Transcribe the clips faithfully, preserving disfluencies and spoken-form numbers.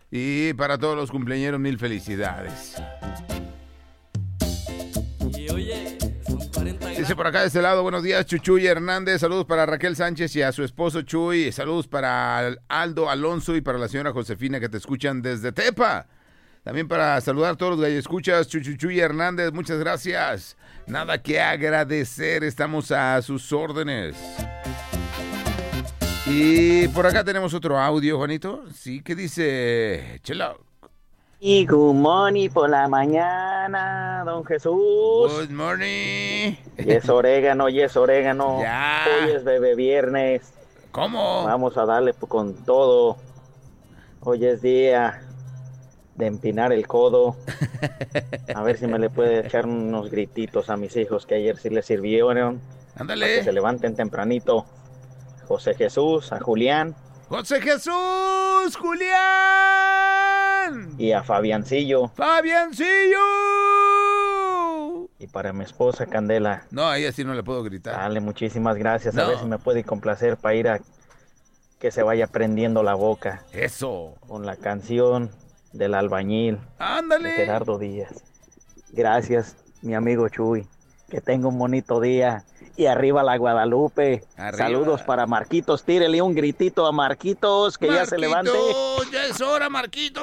Y para todos los cumpleañeros, mil felicidades. Y oye, son cuarenta Dice por acá de este lado, buenos días, Chuchuy Hernández. Saludos para Raquel Sánchez y a su esposo Chuy. Saludos para Aldo Alonso y para la señora Josefina que te escuchan desde Tepa. También para saludar a todos los galloescuchas, Chuchuchuy Hernández, muchas gracias. Nada que agradecer, estamos a sus órdenes. Y por acá tenemos otro audio, Juanito. Sí, ¿qué dice? Chelo. Y good morning por la mañana, don Jesús. Good morning. Y es orégano, y es orégano. Ya. Hoy es bebé viernes. ¿Cómo? Vamos a darle con todo. Hoy es día de empinar el codo. A ver si me le puede echar unos grititos a mis hijos que ayer sí les sirvieron. Ándale. Para que se levanten tempranito. José Jesús, a Julián. José Jesús, Julián. Y a Fabiancillo. Fabiancillo. Y para mi esposa Candela. No, ahí así no le puedo gritar. Dale, muchísimas gracias. No. A ver si me puede complacer para ir a que se vaya prendiendo la boca. Eso. Con la canción del albañil. Ándale. De Gerardo Díaz. Gracias, mi amigo Chuy. Que tenga un bonito día. Y arriba la Guadalupe. Arriba. Saludos para Marquitos. Tírele un gritito a Marquitos que Marquito, ya se levante. Ya es hora, Marquito.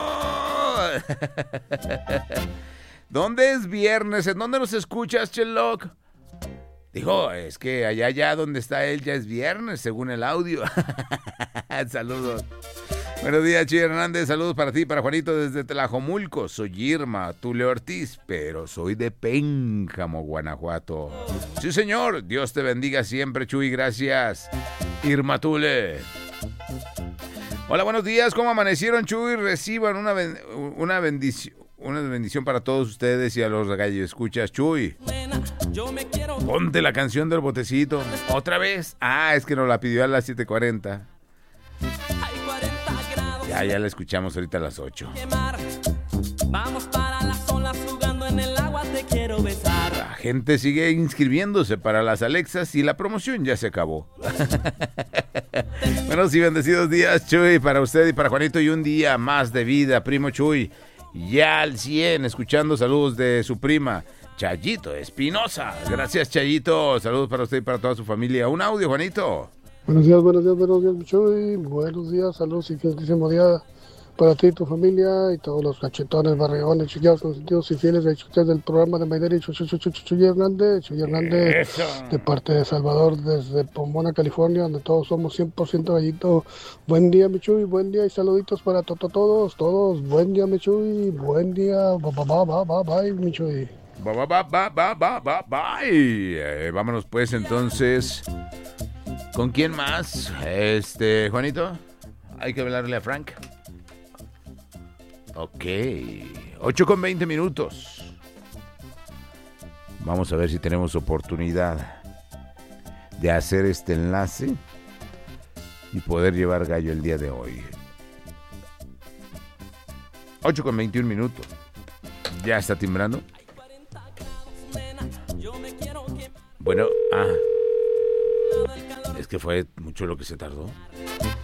¿Dónde es viernes? ¿En dónde nos escuchas, Cheloc? Dijo, es que allá, allá donde está él ya es viernes, según el audio. Saludos. Buenos días, Chuy Hernández. Saludos para ti, para Juanito desde Tlajomulco. Soy Irma Tulio Ortiz, pero soy de Pénjamo, Guanajuato. Sí, señor. Dios te bendiga siempre, Chuy. Gracias. Irma Tule. Hola, buenos días. ¿Cómo amanecieron, Chuy? Reciban una, ben- una bendición. Una bendición para todos ustedes y a los gallos. Escuchas, Chuy. yo me quiero Ponte la canción del botecito. ¿Otra vez? Ah, es que nos la pidió a las siete cuarenta. hay cuarenta grados Ya, ya la escuchamos ahorita a las ocho. quemar. Vamos para las olas jugando en el agua, te quiero besar. La gente sigue inscribiéndose para las Alexas y la promoción ya se acabó. Buenos y bendecidos días, Chuy, para usted y para Juanito, y un día más de vida, primo Chuy. Ya al cien, escuchando saludos de su prima, Chayito Espinosa. Gracias, Chayito. Saludos para usted y para toda su familia. Un audio, Juanito. Buenos días, buenos días, buenos días, Chuy. Buenos días, saludos y felicísimo día para ti y tu familia y todos los cachetones, barrigones, chiquiados, consentidos y fieles de ustedes del programa de Maideri, Chuy Hernández, Chuy Hernández, Eso. de parte de Salvador, desde Pomona, California, donde todos somos cien por ciento gallito. Buen día, mi Chuy, buen día y saluditos para to to- todos, todos. Buen día, mi Chuy, buen día, ba ba ba ba ba bye, mi Chuy. Va, va, va, va, va, va, va, bye. Eh, vámonos pues entonces. ¿Con quién más? Este, Juanito. Hay que hablarle a Frank. Ok. ocho con veinte minutos. Vamos a ver si tenemos oportunidad de hacer este enlace y poder llevar gallo el día de hoy. ocho con veintiún minutos. Ya está timbrando. Bueno, ah. Es que fue mucho lo que se tardó.